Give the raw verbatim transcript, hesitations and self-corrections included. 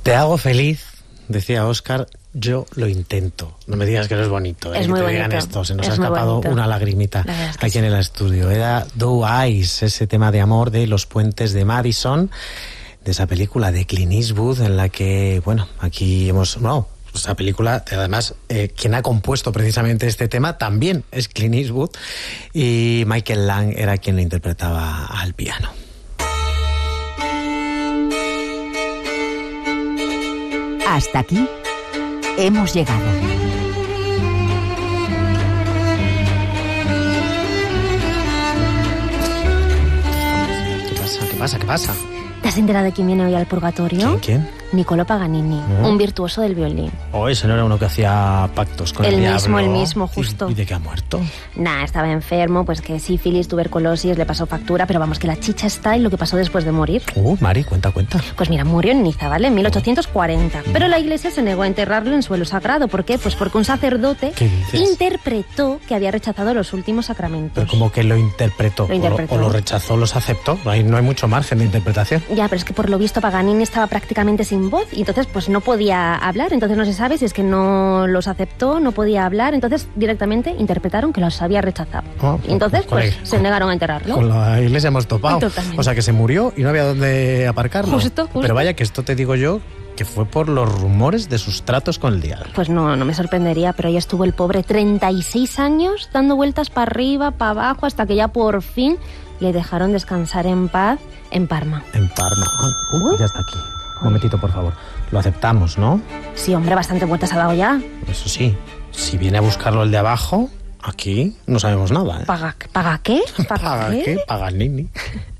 Te hago feliz, decía Óscar, yo lo intento. No me digas que no es bonito, ¿eh? Es que muy te bonito. digan esto, se nos Es ha muy escapado bonito. una lagrimita Es que aquí sí. en el estudio. Era Doe Eyes, ese tema de amor de Los Puentes de Madison, de esa película de Clint Eastwood, en la que, bueno, aquí hemos... No, esa película, además, eh, quien ha compuesto precisamente este tema también es Clint Eastwood, y Michael Lang era quien lo interpretaba al piano. Hasta aquí hemos llegado. ¿Qué pasa? ¿Qué pasa? ¿Qué pasa? ¿Te has enterado de quién viene hoy al purgatorio? ¿Quién? ¿Quién? Niccolo Paganini, ¿No? un virtuoso del violín. Oh, ese no era uno que hacía pactos con el, El diablo. mismo, el mismo, justo. ¿Y, y de qué ha muerto? Nah, estaba enfermo, pues que sífilis, tuberculosis, le pasó factura, pero vamos, que la chicha está en lo que pasó después de morir. Uh, Mari, cuenta, cuenta. Pues mira, murió en Niza, ¿vale? En mil ochocientos cuarenta. Pero la iglesia se negó a enterrarlo en suelo sagrado. ¿Por qué? Pues porque un sacerdote ¿Qué dices? interpretó que había rechazado los últimos sacramentos. Pero como que lo interpretó, Lo interpretó. O, lo, o lo rechazó, los aceptó. No hay, no hay mucho margen de interpretación. Ya, pero es que por lo visto Paganini estaba prácticamente sin voz y entonces pues no podía hablar. Entonces no se sabe si es que no los aceptó, no podía hablar. Entonces directamente interpretaron que los había rechazado. Oh, y entonces con pues el- se negaron a enterrarlo. Con la iglesia hemos topado. Totalmente. O sea, que se murió y no había dónde aparcarlo. Justo, justo. Pero vaya que esto te digo yo, que fue por los rumores de sus tratos con el diablo. Pues no, no me sorprendería, pero ahí estuvo el pobre treinta y seis años dando vueltas para arriba, para abajo, hasta que ya por fin le dejaron descansar en paz en Parma. En Parma. Ay, uy, ya está aquí. Un momentito, por favor. Lo aceptamos, ¿no? Sí, hombre, bastante vueltas ha dado ya. Eso sí, si viene a buscarlo el de abajo, aquí no sabemos nada, ¿eh? ¿Paga, ¿paga qué? ¿Paga qué? Paganini.